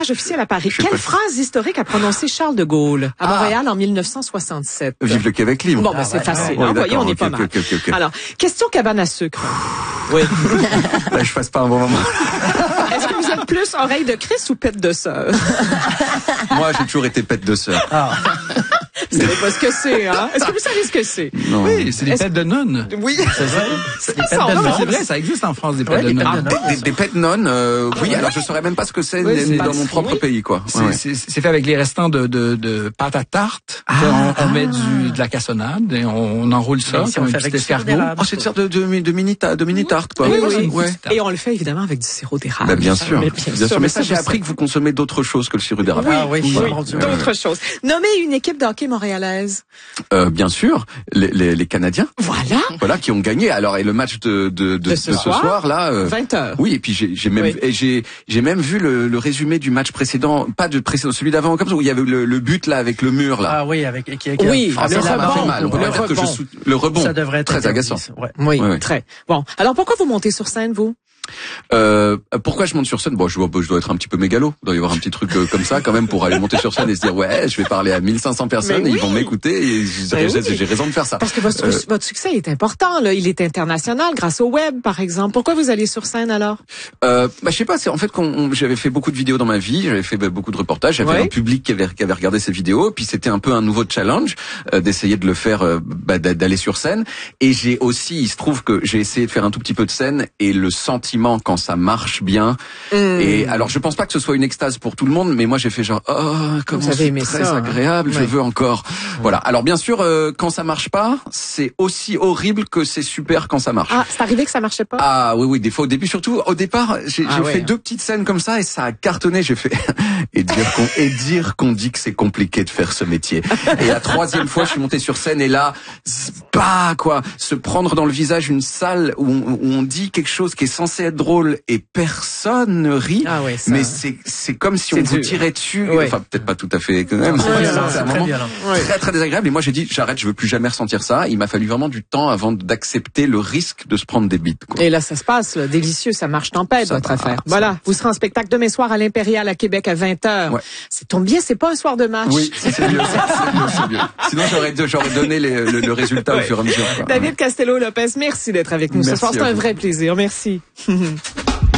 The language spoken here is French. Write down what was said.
Officiel à Paris. Quelle phrase historique a prononcé Charles de Gaulle à Montréal en 1967? Vive le Québec libre. Bon, ben c'est facile. Ouais, Vous voyez, on est pas mal. Okay. Alors, question cabane à sucre. Oui. Là, je passe pas un bon moment. Est-ce que vous êtes plus oreille de Christ ou pète de sœur? Moi, j'ai toujours été pète de sœur. Vous savez pas ce que c'est, hein? Est-ce que vous savez ce que c'est? Non. Oui, c'est des pètes de nonnes. Oui. C'est des pètes de nonnes. C'est vrai, ça existe en France, des pètes de nonnes. Des pètes nonnes, oui, alors je saurais même pas ce que c'est dans mon propre pays, quoi. C'est fait avec les restants de pâte à tarte. On met de la cassonade et on enroule ça comme un petit escargot. Oh, c'est une sorte de mini tarte, quoi. Oui. Ouais. Et on le fait évidemment avec du sirop d'érable. Bah, bien sûr. Mais ça, j'ai je appris que vous consommez d'autres choses que le sirop d'érable. Oui, d'autres choses. Nommez une équipe de hockey montréalaise. Bien sûr, les Canadiens. Voilà, qui ont gagné. Alors, et le match de ce soir, là. 20h. Oui, et puis j'ai même vu le résumé du match précédent, pas de précédent, celui d'avant, comme ça, où il y avait le but, là, avec le mur, là. Ah oui, Ça m'a fait mal. On peut pas dire que le rebond. Ça devrait être très agaçant. Oui, très. Bon. Alors, pourquoi vous montez sur scène, vous? Pourquoi je monte sur scène? Bon, je dois être un petit peu mégalo. Il doit y avoir un petit truc comme ça quand même pour aller monter sur scène et se dire ouais, je vais parler à 1500 personnes et ils vont m'écouter et j'ai raison de faire ça. Parce que votre succès est important, là. Il est international grâce au web, par exemple. Pourquoi vous allez sur scène alors? Je sais pas. C'est en fait j'avais fait beaucoup de vidéos dans ma vie, j'avais fait beaucoup de reportages, j'avais un public qui avait regardé ces vidéos, puis c'était un peu un nouveau challenge d'essayer de le faire, d'aller sur scène. Et j'ai aussi, il se trouve que j'ai essayé de faire un tout petit peu de scène et le sentiment quand ça marche bien. Et alors je pense pas que ce soit une extase pour tout le monde, mais moi j'ai fait genre comment c'est très agréable, je veux encore. Voilà. Alors bien sûr quand ça marche pas, c'est aussi horrible que c'est super quand ça marche. Ah, c'est arrivé que ça marchait pas? Ah oui, des fois au début, surtout au départ, j'ai fait 2 petites scènes comme ça et ça a cartonné, j'ai fait et dire qu'on dit que c'est compliqué de faire ce métier. Et la 3e fois, je suis monté sur scène et là se prendre dans le visage une salle où on dit quelque chose qui est censé être drôle et personne ne rit, mais c'est comme si on vous tirait dessus, enfin peut-être pas tout à fait quand même, c'est un moment très très désagréable et moi j'ai dit j'arrête, je veux plus jamais ressentir ça. Il m'a fallu vraiment du temps avant d'accepter le risque de se prendre des bites, quoi. Et là ça se passe, là, délicieux, ça marche tempête votre affaire. Voilà, vous serez en spectacle demain soir à l'Impérial à Québec à 20h. C'est tombe bien, c'est pas un soir de match. Oui, c'est mieux, c'est mieux. Sinon j'aurais donné le résultat au fur et à mesure, quoi. David Castello-Lopez, merci d'être avec nous ce soir, c'est un vrai plaisir. Merci.